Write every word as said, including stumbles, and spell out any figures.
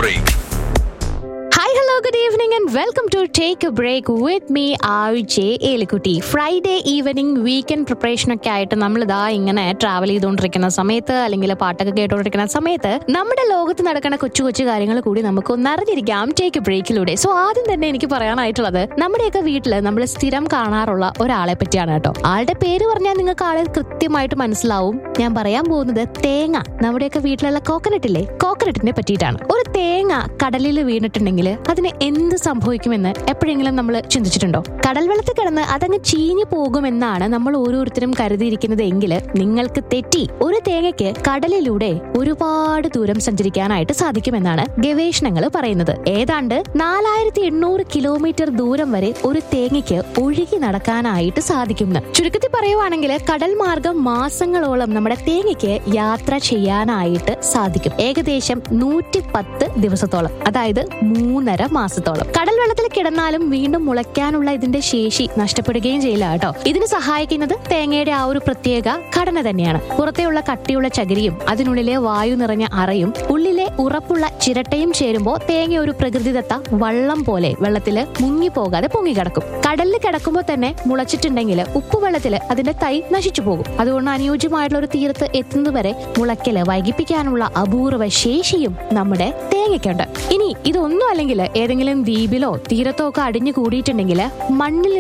break. Hi, hello, good evening and welcome to Take a Break with me, R J Elikutty. Friday evening weekend preparation ഒക്കെ ആയിട്ട് നമ്മൾ ഇതാ ഇങ്ങനെ travel ചെയ്തുകൊണ്ടിരിക്കുന്ന സമയത്ത് അല്ലെങ്കിൽ പാട്ടൊക്കെ കേട്ടുകൊണ്ടിരിക്കുന്ന സമയത്ത് നമ്മുടെ ലോകത്ത് നടക്കുന്ന കൊച്ചു കൊച്ചു കാര്യങ്ങൾ കൂടി നമുക്ക് ഒന്ന് അറിഞ്ഞിരിക്കാം ടേക്ക് എ ബ്രേക്കിലൂടെ. സോ ആദ്യം തന്നെ എനിക്ക് പറയാനായിട്ടുള്ളത് നമ്മുടെയൊക്കെ വീട്ടിൽ നമ്മൾ സ്ഥിരം കാണാറുള്ള ഒരാളെ പറ്റിയാണ് കേട്ടോ. ആളുടെ പേര് പറഞ്ഞാൽ നിങ്ങൾക്ക് ആളെ കൃത്യമായിട്ട് മനസ്സിലാവും. ഞാൻ പറയാൻ പോകുന്നത് തേങ്ങ. നമ്മുടെയൊക്കെ വീട്ടിലുള്ള കോക്കനട്ട് ഇല്ലേ, കോക്കനട്ടിനെ പറ്റിയിട്ടാണ്. ഒരു തേങ്ങ കടലിൽ വീണിട്ടുണ്ടെങ്കിൽ അതിന് എന്ത് സംഭവിക്കുമെന്ന് എപ്പോഴെങ്കിലും നമ്മൾ ചിന്തിച്ചിട്ടുണ്ടോ? കടൽ വെള്ളത്തിൽ കിടന്ന് അതങ്ങ് ചീഞ്ഞു പോകുമെന്നാണ് നമ്മൾ ഓരോരുത്തരും കരുതിയിരിക്കുന്നത് എങ്കിൽ നിങ്ങൾക്ക് തെറ്റി. ഒരു തേങ്ങയ്ക്ക് കടലിലൂടെ ഒരുപാട് ദൂരം സഞ്ചരിക്കാനായിട്ട് സാധിക്കുമെന്നാണ് ഗവേഷണങ്ങൾ പറയുന്നത്. ഏതാണ്ട് നാലായിരത്തി എണ്ണൂറ് കിലോമീറ്റർ ദൂരം വരെ ഒരു തേങ്ങയ്ക്ക് ഒഴുകി നടക്കാനായിട്ട് സാധിക്കുമെന്ന്. ചുരുക്കത്തിൽ പറയുവാണെങ്കിൽ കടൽ മാർഗം മാസങ്ങളോളം നമ്മുടെ തേങ്ങയ്ക്ക് യാത്ര ചെയ്യാനായിട്ട് സാധിക്കും. ഏകദേശം നൂറ്റി പത്ത് ദിവസത്തോളം, അതായത് മൂന്നര മാസത്തോളം. കടൽ വെള്ളത്തിൽ കിടന്നാലും വീണ്ടും മുളയ്ക്കാനുള്ള ഇതിന്റെ ശേഷി നഷ്ടപ്പെടുകയും ചെയ്യില്ല കേട്ടോ. ഇതിന് സഹായിക്കുന്നത് തേങ്ങയുടെ ആ ഒരു പ്രത്യേക ഘടന തന്നെയാണ്. പുറത്തെയുള്ള കട്ടിയുള്ള ചകിരിയും അതിനുള്ളിലെ വായു നിറഞ്ഞ അറയും ഉള്ളിലെ ഉറപ്പുള്ള ചിരട്ടയും ചേരുമ്പോൾ തേങ്ങ ഒരു പ്രകൃതിദത്ത വള്ളം പോലെ വെള്ളത്തില് മുങ്ങിപ്പോകാതെ പൊങ്ങിക്കിടക്കും. കടലിൽ കിടക്കുമ്പോൾ തന്നെ മുളച്ചിട്ടുണ്ടെങ്കിൽ ഉപ്പുവെള്ളത്തില് അതിന്റെ തൈ നശിച്ചു പോകും. അതുകൊണ്ട് അനുയോജ്യമായിട്ടുള്ള ഒരു തീരത്ത് എത്തുന്നത് വരെ മുളയ്ക്കല് വൈകിപ്പിക്കാനുള്ള അപൂർവ ശേഷിയും നമ്മുടെ തേങ്ങയ്ക്കുണ്ട്. ഇനി ഇതൊന്നും അല്ലെങ്കിൽ ഏതെങ്കിലും ദ്വീപിലോ തീരത്തോ ഒക്കെ അടിഞ്ഞു കൂടിയിട്ടുണ്ടെങ്കിൽ മണ്ണിൽ